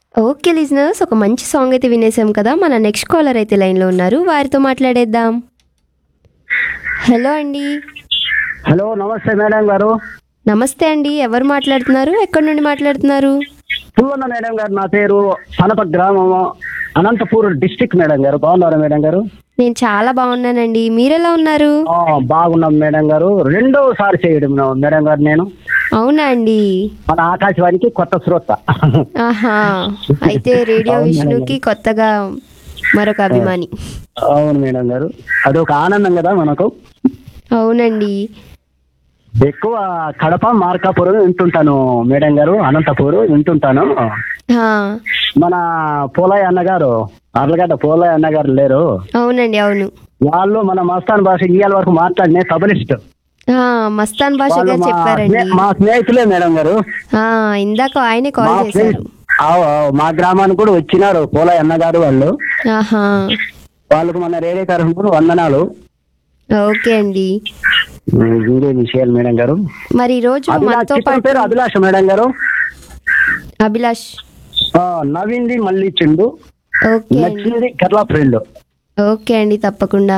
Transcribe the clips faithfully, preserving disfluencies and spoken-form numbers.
Okay listeners, ఒక మంచి song అయితే వినేసాం కదా. మన నెక్స్ట్ కాలర్ అయితే లైన్లో ఉన్నారు, వారితో మాట్లాడేద్దాం. హలో అండి. హలో, నమస్తే మేడం గారు. నమస్తే అండి, ఎవరు మాట్లాడుతున్నారు, ఎక్కడి నుండి మాట్లాడుతున్నారు? పుల్లన్న మేడం గారు, నా పేరు సనప గ్రామము, అనంతపూర్ డిస్టిక్. మేడం గారు బాగున్నారా మేడం గారు? నేను చాలా బాగున్నానండి, మీరెలా ఉన్నారు? ఆ, బాగున్నాం మేడం గారు. రెండోసారి చేయడం మేడం గారు నేను. అవునా అండి? మన ఆకాశవాణికి కొత్త శ్రోత. ఆహా, అయితే రేడియో అవును మేడం విష్ణుకి కొత్తగా మరొక అభిమాని. అవును మేడం గారు, అదొక ఆనందం కదా మనకు. అవునండి. ఎక్కువ కడప, మార్కాపురం వింటుంటాను మేడం గారు, అనంతపూర్ వింటుంటాను. ఆ, మన పోలయ్య అన్నగారు, అర్లగడ్డ పోలయ్య అన్నగారు లేరు, అవునండి, అవును. వాళ్ళు మన మస్తాన్ భాష ఇవాళ వరకు మాట్లాడిన సబలిస్ట్. ఆ, మస్తాన్ భాష వాళ్ళు గారు మా చెప్పారండి. స్నే- మా స్నేహితులే మేడం గారు. ఆ, ఇందాక ఆయనే కాల్ మా చేశారు. స్నేహి- ఆవ్ ఆవ్, మా గ్రామానికి కూడా వచ్చినారు పోలయ్య అన్నగారు వాళ్ళు. ఆహా, వాళ్ళకు మన రేడియో తరఫున వందనాలు. ఓకే అండి. ఉమ్, ఇదే విషయాలు మేడం గారు. మరి ఈ రోజు అభిలాష్, మనతో చిత్రం పాటు పేరు అభిలాష మేడం గారు. అభిలాష్. ఆ, నవ్వింది మళ్ళీ చిండు, ఓకే అండి. నచ్చింది కేరళ ఫ్రెండ్. ఓకే అండి, తప్పకుండా.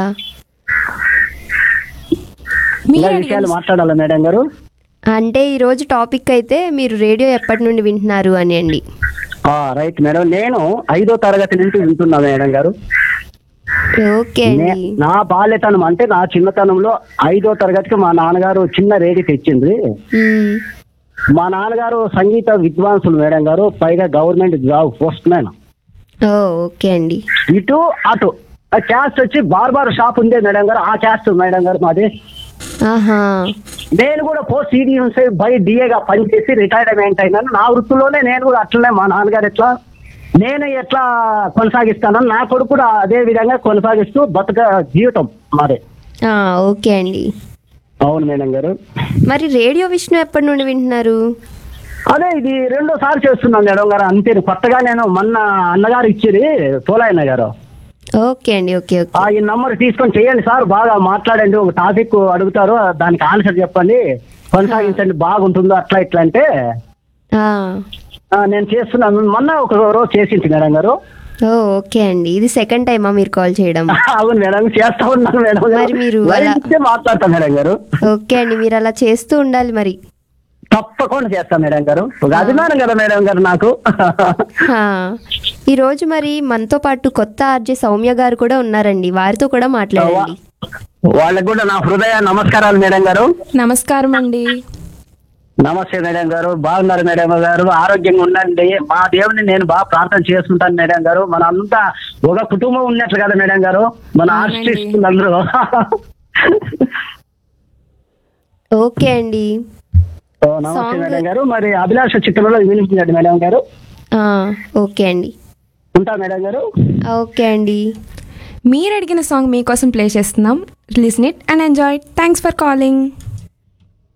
మీరు ఇలా అడిగిన విషయాలు మాట్లాడాలా మేడం గారు? అంటే ఈ రోజు టాపిక్ అయితే మీరు రేడియో ఎప్పటి నుండి వింటున్నారు అని అండి. ఆ, రైట్ మేడం, నేను ఐదో తరగతి నుంచి వింటున్నా మేడం గారు. ఓకే నే- అండి. నా బాల్యతనం అంటే నా చిన్నతనంలో ఐదో తరగతికి మా నాన్నగారు చిన్న రేడియో తెచ్చింది. మ్మ్. మా నాన్నగారు సంగీత విద్వాంసులు మేడం గారు, పైగా గవర్నమెంట్ జాబ్ పోస్ట్ మ్యాన్. ఓ, ఓకే అండి. ఇటు అటు ఆ క్యాస్ట్ వచ్చి బార్బార్ షాప్ ఉందే మేడం గారు, ఆ క్యాస్ట్ మేడం గారు మాది. ఆహా, నేను కూడా పోస్ట్ సీనియర్స్ బై డిఏగా పనిచేసి రిటైర్మెంట్ అయినాను. నా వృత్తిలోనే నేను కూడా అట్లనే మా నాన్నగారు ఎట్లా నేను ఎట్లా కొనసాగిస్తానని నా కొడుకు కూడా అదే విధంగా కొనసాగిస్తూ బతుక జీవితం మాదే. ఆ, ఓకే అండి. అవును మేడం గారు. మరి రేడియో విష్ణు ఎప్పటి నుండి వింటున్నారు? అదే ఇది రెండోసారి చేస్తున్నాను మేడం గారు, అంతే. కొత్తగా నేను మొన్న అన్నగారు ఇచ్చేది పోలాయన్న గారు, ఓకే అండి. Okay okay. ఆ ఈ నంబర్ తీసుకొని చేయండి సార్, బాగా మాట్లాడండి, ఒక టాపిక్ అడుగుతారు దానికి ఆన్సర్ చెప్పండి, కొనసాగించండి, బాగుంటుందో అట్లా ఇట్లా అంటే ఆ, ఆ, నేను చేస్తున్నాను. మొన్న ఒక రోజు చేసింది మేడం గారు. ఓ, ఓకే అండి. ఇది సెకండ్ టైమా మీరు కాల్ చేయడం? అవును మేడం, చేస్తా ఉన్నాను మేడం గారు. మరి మీరు లైన్ అలా- ఇస్తే మాట్లాడతాను మేడం గారు. ఓకే అండి, మీరు అలా చేస్తూ ఉండాలి మరి. తప్పకుండా చేస్తాను మేడం గారు, ఒక అభిమానం కదా మేడం గారు నాకు. హా, ఈ రోజు మరి మనతో పాటు కొత్త ఆర్జే సౌమ్య గారు కూడా ఉన్నారండి, వారితో కూడా మాట్లాడండి. వాళ్ళకు కూడా నా హృదయ నమస్కారాలు మేడం గారు. నమస్కారం అండి. నమస్తే మేడం గారు, బాగున్నారు మేడం గారు, ఆరోగ్యంగా ఉండండి. మా దేవుని నేను బాగా ప్రార్థన చేసుకుంటాను మేడం గారు. మన అంతా ఒక కుటుంబం ఉన్నట్లు కదా మేడం గారు, మన అవునండి. ఆర్టిస్టులు అందరూ. ఓకే అండి. ఓ, నమస్తే Song- మేడం గారు. మరి అభిలాష చిత్రంలో వినిపించండి మేడం గారు. ఆ, ఓకే అండి. ఉంటా మేడం గారు. ఓకే అండి. మీరు అడిగిన సాంగ్ మీకోసం ప్లే చేస్తున్నాం. Listen it and enjoy. Thanks for calling.